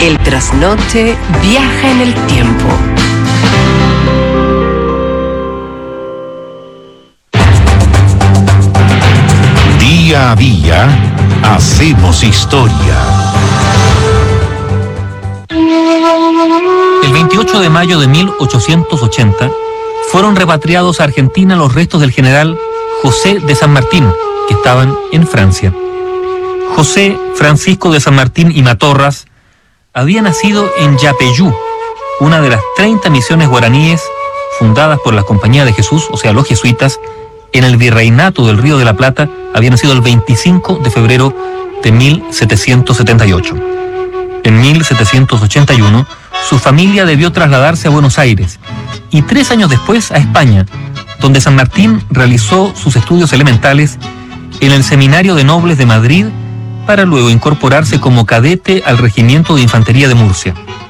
El trasnoche viaja en el tiempo. Día a día, hacemos historia. El 28 de mayo de 1880 fueron repatriados a Argentina los restos del general José de San Martín, que estaban en Francia. José Francisco de San Martín y Matorras había nacido en Yapeyú, una de las 30 misiones guaraníes fundadas por la Compañía de Jesús, o sea, los jesuitas, en el Virreinato del Río de la Plata. Había nacido el 25 de febrero de 1778. En 1781, su familia debió trasladarse a Buenos Aires y 3 años después a España, donde San Martín realizó sus estudios elementales en el Seminario de Nobles de Madrid, para luego incorporarse como cadete al Regimiento de Infantería de Murcia.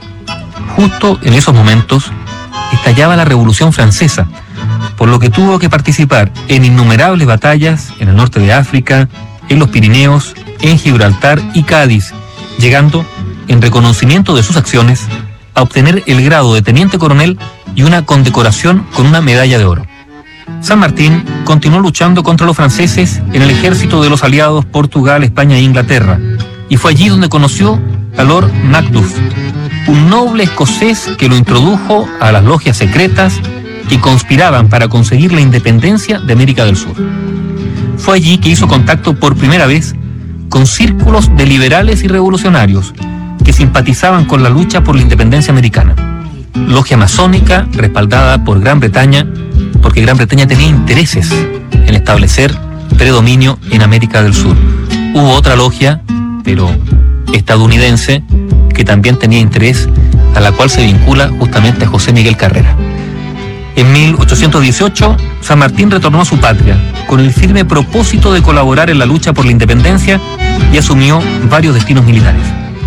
Justo en esos momentos estallaba la Revolución Francesa, por lo que tuvo que participar en innumerables batallas en el norte de África, en los Pirineos, en Gibraltar y Cádiz, llegando, en reconocimiento de sus acciones, a obtener el grado de teniente coronel y una condecoración con una medalla de oro. San Martín continuó luchando contra los franceses en el ejército de los aliados Portugal, España e Inglaterra, y fue allí donde conoció a Lord Macduff, un noble escocés que lo introdujo a las logias secretas que conspiraban para conseguir la independencia de América del Sur. Fue allí que hizo contacto por primera vez con círculos de liberales y revolucionarios que simpatizaban con la lucha por la independencia americana. Logia masónica respaldada por Gran Bretaña, porque Gran Bretaña tenía intereses en establecer predominio en América del Sur. Hubo otra logia, pero estadounidense, que también tenía interés, a la cual se vincula justamente a José Miguel Carrera. En 1818, San Martín retornó a su patria con el firme propósito de colaborar en la lucha por la independencia y asumió varios destinos militares.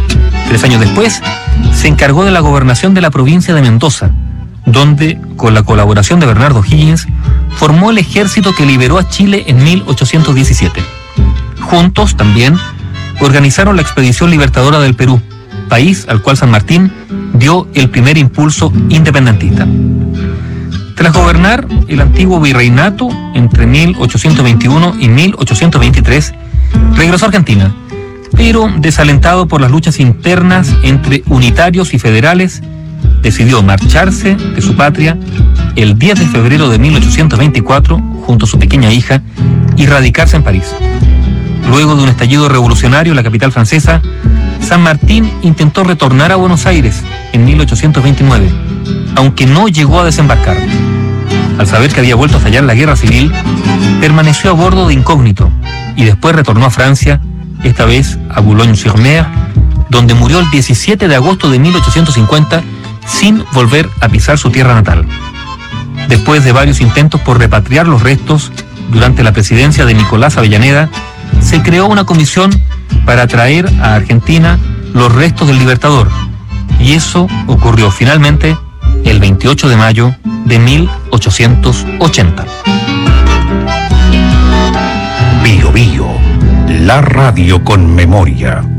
3 años después, se encargó de la gobernación de la provincia de Mendoza, donde, con la colaboración de Bernardo Higgins, formó el ejército que liberó a Chile en 1817. Juntos, también, organizaron la Expedición Libertadora del Perú, país al cual San Martín dio el primer impulso independentista. Tras gobernar el antiguo virreinato entre 1821 y 1823, regresó a Argentina, pero desalentado por las luchas internas entre unitarios y federales, decidió marcharse de su patria el 10 de febrero de 1824 junto a su pequeña hija y radicarse en París. Luego de un estallido revolucionario en la capital francesa, San Martín intentó retornar a Buenos Aires en 1829, aunque no llegó a desembarcar. Al saber que había vuelto a estallar la guerra civil, permaneció a bordo de incógnito y después retornó a Francia, esta vez a Boulogne-sur-Mer, donde murió el 17 de agosto de 1850 sin volver a pisar su tierra natal. Después de varios intentos por repatriar los restos, durante la presidencia de Nicolás Avellaneda, se creó una comisión para traer a Argentina los restos del Libertador, y eso ocurrió finalmente el 28 de mayo de 1880. Bio Bio, la radio con memoria.